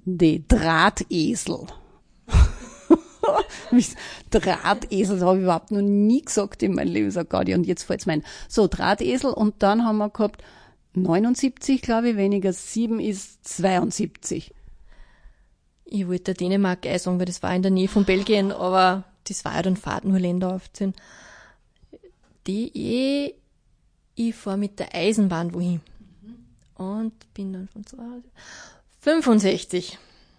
die Drahtesel. Drahtesel, das habe ich überhaupt noch nie gesagt in meinem Leben, sagt Gaudi, und jetzt fällt's mir ein. So, Drahtesel, und dann haben wir gehabt 79, glaube ich, weniger 7 ist 72. Ich wollte Dänemark sagen, weil das war in der Nähe von Belgien, aber das war ja dann Fahrt nur Länder aufziehen. Ich fahre mit der Eisenbahn wohin. Und bin dann von zu Hause. 65.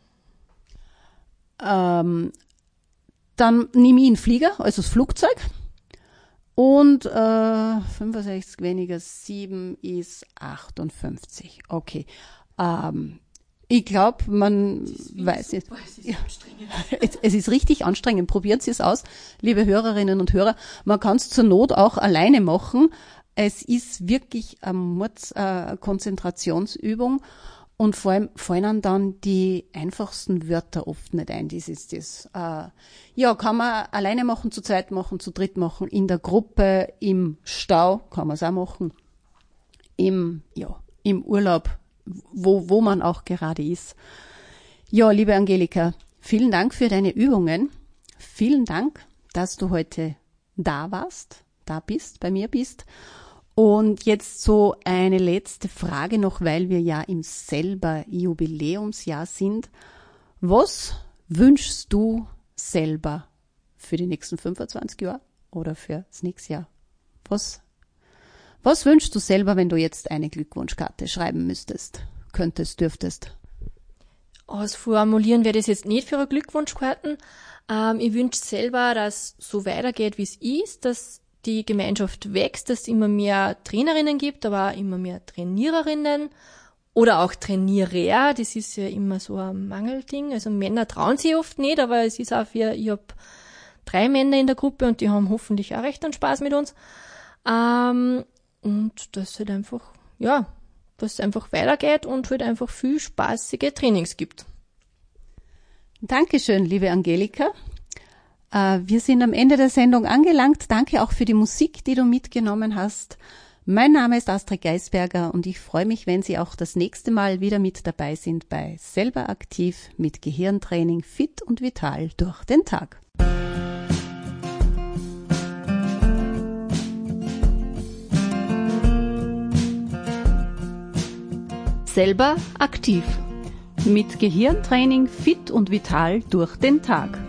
Dann nehme ich einen Flieger, also das Flugzeug. Und 65 weniger 7 ist 58. Okay. Ich glaube, man weiß es. Es ist richtig anstrengend. Probiert Sie es aus, liebe Hörerinnen und Hörer. Man kann es zur Not auch alleine machen. Es ist wirklich eine Konzentrationsübung. Und vor allem fallen einem dann die einfachsten Wörter oft nicht ein. Das ist das. Kann man alleine machen, zu zweit machen, zu dritt machen, in der Gruppe, im Stau kann man es auch machen, im Urlaub, wo man auch gerade ist. Ja, liebe Angelika, vielen Dank für deine Übungen. Vielen Dank, dass du heute da bist, bei mir bist. Und jetzt so eine letzte Frage noch, weil wir ja im selber Jubiläumsjahr sind. Was wünschst du selber für die nächsten 25 Jahre oder für das nächste Jahr? Was wünschst du selber, wenn du jetzt eine Glückwunschkarte schreiben dürftest? Ausformulieren wäre das jetzt nicht für eine Glückwunschkarten. Ich wünsche selber, dass so weitergeht, wie es ist, dass die Gemeinschaft wächst, dass es immer mehr Trainerinnen gibt, aber auch immer mehr Trainiererinnen oder auch Trainierer. Das ist ja immer so ein Mangelding. Also Männer trauen sich oft nicht, aber es ist auch ich habe 3 Männer in der Gruppe und die haben hoffentlich auch recht einen Spaß mit uns. Und dass halt einfach, dass es einfach weitergeht und halt einfach viel spaßige Trainings gibt. Dankeschön, liebe Angelika. Wir sind am Ende der Sendung angelangt. Danke auch für die Musik, die du mitgenommen hast. Mein Name ist Astrid Geisberger und ich freue mich, wenn Sie auch das nächste Mal wieder mit dabei sind bei Selber aktiv mit Gehirntraining fit und vital durch den Tag. Selber aktiv mit Gehirntraining fit und vital durch den Tag.